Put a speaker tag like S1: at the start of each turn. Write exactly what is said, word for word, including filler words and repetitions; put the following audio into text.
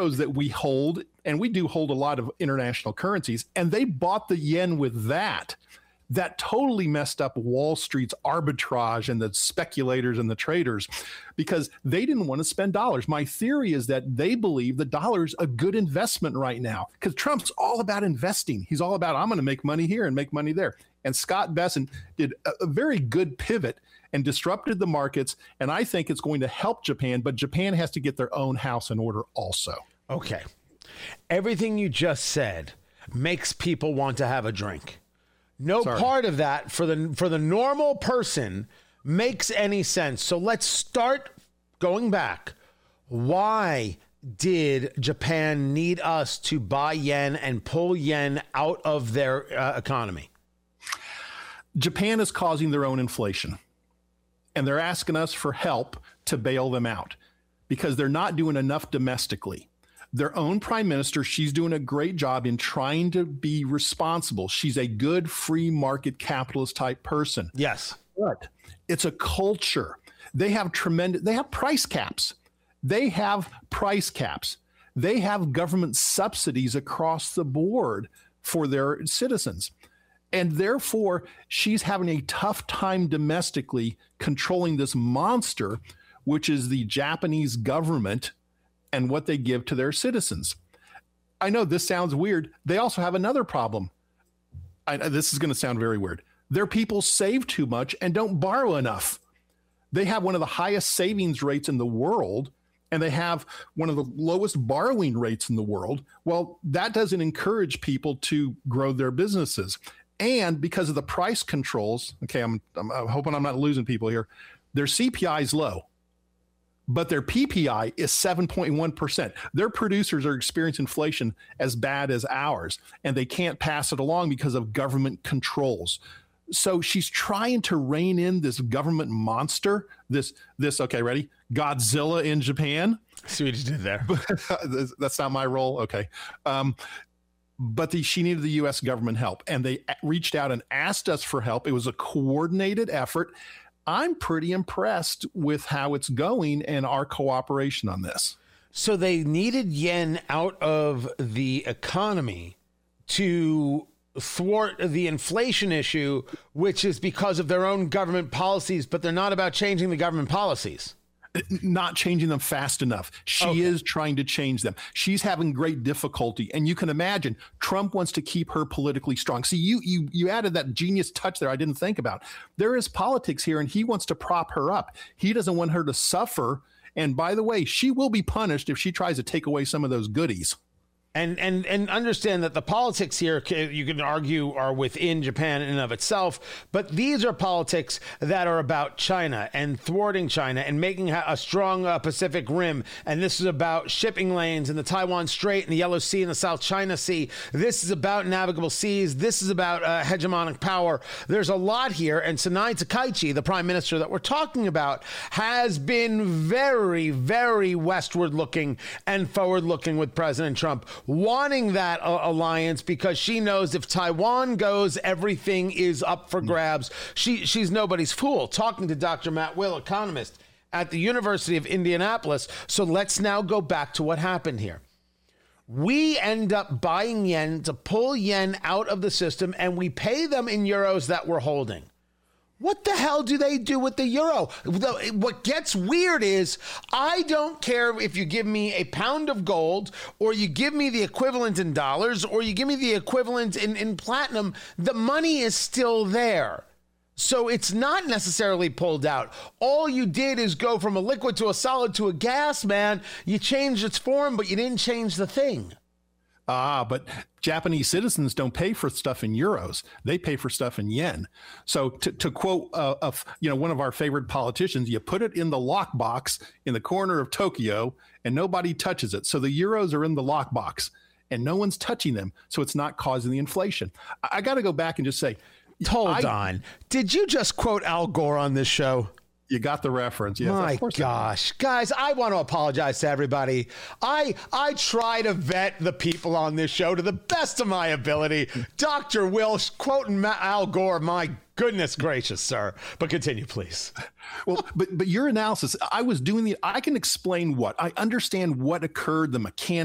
S1: euros that we hold, and we do hold a lot of international currencies, and they bought the yen with that. That totally messed up Wall Street's arbitrage and the speculators and the traders because they didn't want to spend dollars. My theory is that they believe the dollar's a good investment right now because Trump's all about investing. He's all about, I'm going to make money here and make money there. And Scott Bessent did a, a very good pivot and disrupted the markets. And I think it's going to help Japan, but Japan has to get their own house in order also.
S2: Okay. Everything you just said makes people want to have a drink. No Sorry. part of that for the for the normal person makes any sense. So let's start going back. Why did Japan need us to buy yen and pull yen out of their uh, economy?
S1: Japan is causing their own inflation, and they're asking us for help to bail them out because they're not doing enough domestically. Their own prime minister, she's doing a great job in trying to be responsible. She's a good free market capitalist type person.
S2: Yes.
S1: But it's a culture. They have tremendous, they have price caps. They have price caps. They have government subsidies across the board for their citizens. And therefore, she's having a tough time domestically controlling this monster, which is the Japanese government and what they give to their citizens. I know this sounds weird. They also have another problem. I, this is going to sound very weird. Their people save too much and don't borrow enough. They have one of the highest savings rates in the world, and they have one of the lowest borrowing rates in the world. Well, that doesn't encourage people to grow their businesses. And because of the price controls, okay, I'm, I'm, I'm hoping I'm not losing people here, their C P I is low. But their P P I is seven point one percent. Their producers are experiencing inflation as bad as ours, and they can't pass it along because of government controls. So she's trying to rein in this government monster, this, this okay, ready? Godzilla in Japan.
S2: See what you did there.
S1: That's not my role. Okay. Um, but the, she needed the U S government help, and they reached out and asked us for help. It was a coordinated effort. I'm pretty impressed with how it's going and our cooperation on this.
S2: So they needed yen out of the economy to thwart the inflation issue, which is because of their own government policies, but they're not about changing the government policies.
S1: Not changing them fast enough. She okay. is trying to change them. She's having great difficulty. And you can imagine Trump wants to keep her politically strong. See, you you you added that genius touch there I didn't think about. There is politics here, and he wants to prop her up. He doesn't want her to suffer. And by the way, she will be punished if she tries to take away some of those goodies.
S2: And and and understand that the politics here, you can argue, are within Japan in and of itself. But these are politics that are about China and thwarting China and making a strong uh, Pacific Rim. And this is about shipping lanes in the Taiwan Strait and the Yellow Sea and the South China Sea. This is about navigable seas. This is about uh, hegemonic power. There's a lot here. And Sanai Takaichi, the prime minister that we're talking about, has been very, very westward looking and forward looking with President Trump, wanting that uh, alliance because she knows if Taiwan goes, everything is up for grabs. She she's nobody's fool. Talking to Doctor Matt Will, economist at the University of Indianapolis. So let's now go back to what happened here. We end up buying yen to pull yen out of the system, and we pay them in euros that we're holding. What the hell do they do with the euro? What gets weird is I don't care if you give me a pound of gold or you give me the equivalent in dollars or you give me the equivalent in, in platinum. The money is still there. So it's not necessarily pulled out. All you did is go from a liquid to a solid to a gas, man. You changed its form, but you didn't change the thing.
S1: Ah, but Japanese citizens don't pay for stuff in euros. They pay for stuff in yen. So to, to quote, uh, a, you know, one of our favorite politicians, you put it in the lockbox in the corner of Tokyo and nobody touches it. So the euros are in the lockbox and no one's touching them. So it's not causing the inflation. I, I got to go back and just say,
S2: hold
S1: I,
S2: on. Did you just quote Al Gore on this show?
S1: You got the reference. Yes,
S2: my gosh, guys, I want to apologize to everybody. I I try to vet the people on this show to the best of my ability. Doctor Will quoting Al Gore. My goodness gracious, sir. But continue, please.
S1: Well, but but your analysis, I was doing the, I can explain what, I understand what occurred, the mechanics.